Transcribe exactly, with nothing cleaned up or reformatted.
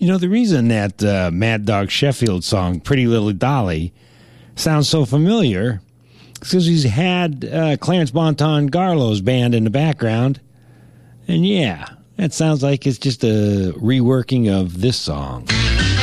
You know, the reason that uh, Mad Dog Sheffield song, Pretty Little Dolly, sounds so familiar is because he's had uh, Clarence Bonton Garlow's band in the background. And yeah, that sounds like it's just a reworking of this song.